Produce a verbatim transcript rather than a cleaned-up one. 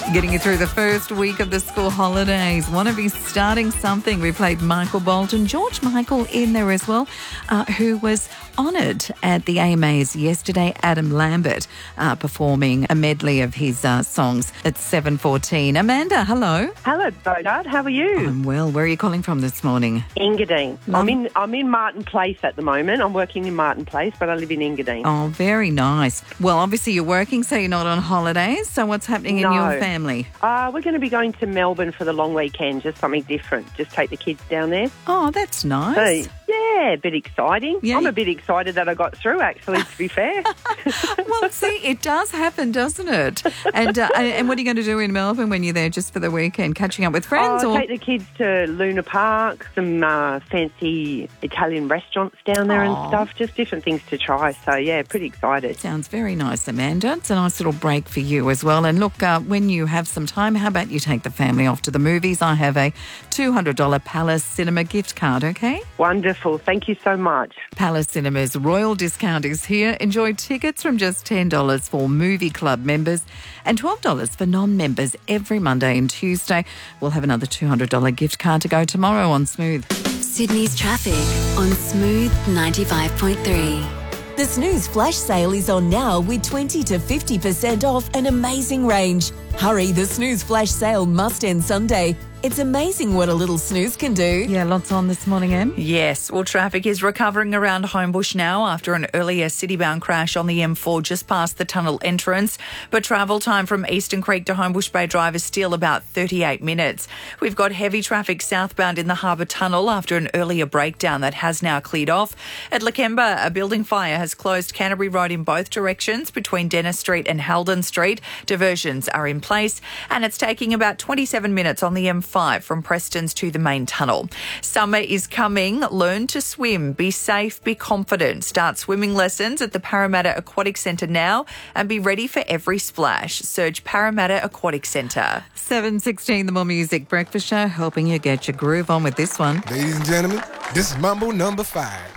Getting you through the first week of the school holidays. Want to be starting something? We played Michael Bolton, George Michael in there as well, uh, who was honoured at the A M As yesterday. Adam Lambert uh, performing a medley of his uh, songs at seven fourteen. Amanda, hello. Hello, Bodard. How are you? I'm well. Where are you calling from this morning? Engadine. Love- I'm in I'm in Martin Place at the moment. I'm working in Martin Place, but I live in Engadine. Oh, very nice. Well, obviously you're working, so you're not on holidays. So what's happening No. in your family? Uh, we're going to be going to Melbourne for the long weekend, just something different. Just take the kids down there. Oh, that's nice. So, yeah, a bit exciting. Yeah. I'm a bit excited that I got through, actually, to be fair. Well, see, it does happen, doesn't it? And uh, and what are you going to do in Melbourne when you're there just for the weekend? Catching up with friends? I'll or take the kids to Luna Park, some uh, fancy Italian restaurants down there Aw. and stuff, just different things to try. So, yeah, pretty excited. Sounds very nice, Amanda. It's a nice little break for you as well. And look, uh, when you have some time, how about you take the family off to the movies? I have a two hundred dollars Palace Cinema gift card, okay? Wonderful. Thank you so much. Palace Cinema's royal discount is here. Enjoy tickets from just ten dollars for Movie Club members and twelve dollars for non-members every Monday and Tuesday. We'll have another two hundred dollars gift card to go tomorrow on Smooth. Sydney's traffic on Smooth ninety-five point three. The Snooze Flash Sale is on now with twenty to fifty percent off an amazing range. Hurry, the Snooze Flash Sale must end Sunday. It's amazing what a little snooze can do. Yeah, lots on this morning, Em. Yes, well, traffic is recovering around Homebush now after an earlier city-bound crash on the M four just past the tunnel entrance. But travel time from Eastern Creek to Homebush Bay Drive is still about thirty-eight minutes. We've got heavy traffic southbound in the Harbour Tunnel after an earlier breakdown that has now cleared off. At Lakemba, a building fire has closed Canterbury Road in both directions between Dennis Street and Halden Street. Diversions are in place, and it's taking about twenty-seven minutes on the M five from Prestons to the main tunnel. Summer is coming. Learn to swim. Be safe. Be confident. Start swimming lessons at the Parramatta Aquatic Centre now and be ready for every splash. Search Parramatta Aquatic Centre. seven sixteen, the More Music Breakfast Show, helping you get your groove on with this one. Ladies and gentlemen, this is Mambo number five.